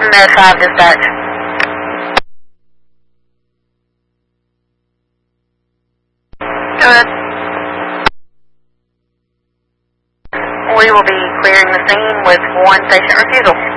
Med 5 dispatch. Go ahead. We will be clearing the scene with one patient refusal.